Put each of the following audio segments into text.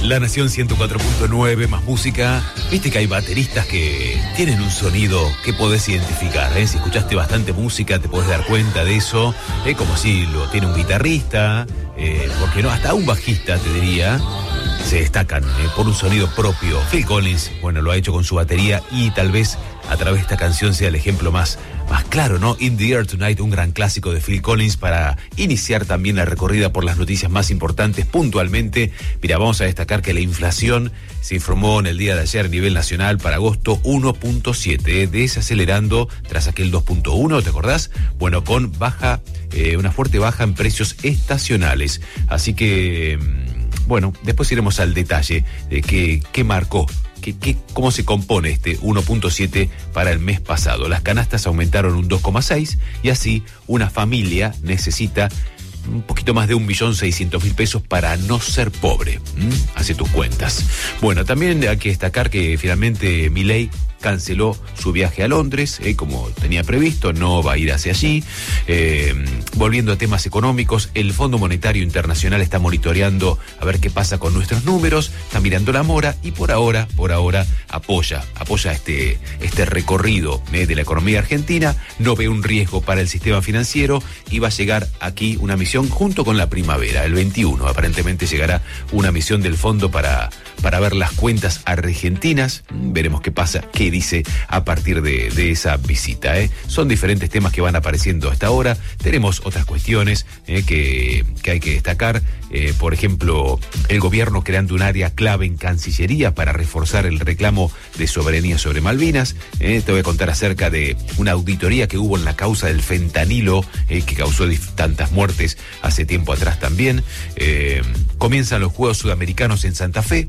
La Nación 104.9, más música. Viste que hay bateristas que tienen un sonido que podés identificar, ¿eh? Si escuchaste bastante música te podés dar cuenta de eso, como si lo tiene un guitarrista, porque no, hasta un bajista te diría, se destacan por un sonido propio. Phil Collins, bueno, lo ha hecho con su batería y tal vez a través de esta canción sea el ejemplo más claro, ¿no? In the Air Tonight, un gran clásico de Phil Collins para iniciar también la recorrida por las noticias más importantes puntualmente. Mira, vamos a destacar que la inflación se informó en el día de ayer a nivel nacional para agosto 1.7, desacelerando tras aquel 2.1, ¿te acordás? Bueno, con una fuerte baja en precios estacionales. Así que, bueno, después iremos al detalle de qué marcó. ¿Cómo se compone este 1.7 para el mes pasado? Las canastas aumentaron un 2,6 y así una familia necesita un poquito más de 1.600.000 pesos para no ser pobre. Hace tus cuentas. Bueno, también hay que destacar que finalmente Milei canceló su viaje a Londres, como tenía previsto, no va a ir hacia allí. Volviendo a temas económicos, el Fondo Monetario Internacional está monitoreando a ver qué pasa con nuestros números, está mirando la mora y por ahora apoya este recorrido de la economía argentina, no ve un riesgo para el sistema financiero y va a llegar aquí una misión junto con la primavera, el 21, aparentemente llegará una misión del fondo para ver las cuentas argentinas. Veremos qué pasa, qué dice a partir de esa visita. Son diferentes temas que van apareciendo hasta ahora. Tenemos otras cuestiones que hay que destacar. Por ejemplo, el gobierno creando un área clave en Cancillería para reforzar el reclamo de soberanía sobre Malvinas. Te voy a contar acerca de una auditoría que hubo en la causa del fentanilo, que causó tantas muertes hace tiempo atrás también. Comienzan los Juegos Sudamericanos en Santa Fe.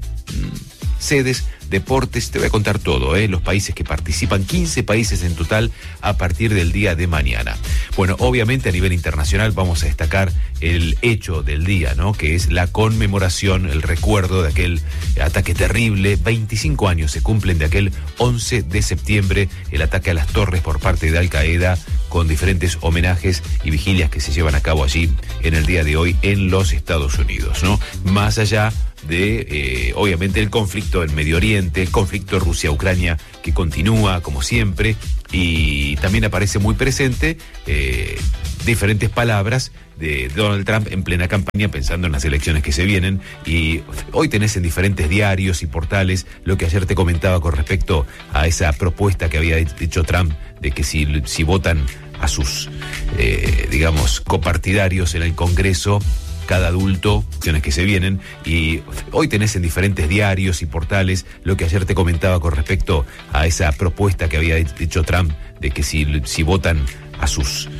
Sedes, deportes, te voy a contar todo, los países que participan, 15 países en total a partir del día de mañana. Bueno, obviamente a nivel internacional vamos a destacar el hecho del día, ¿no? Que es la conmemoración, el recuerdo de aquel ataque terrible. 25 años se cumplen de aquel 11 de septiembre, el ataque a las torres por parte de Al Qaeda, con diferentes homenajes y vigilias que se llevan a cabo allí en el día de hoy en los Estados Unidos, ¿no? Más allá de, obviamente, el conflicto en Medio Oriente, el conflicto Rusia-Ucrania que continúa como siempre, y también aparece muy presente diferentes palabras de Donald Trump en plena campaña pensando en las elecciones que se vienen, y hoy tenés en diferentes diarios y portales lo que ayer te comentaba con respecto a esa propuesta que había hecho Trump de que si votan a sus, copartidarios en el Congreso, cada adulto, acciones que se vienen, y hoy tenés en diferentes diarios y portales lo que ayer te comentaba con respecto a esa propuesta que había hecho Trump de que si votan a sus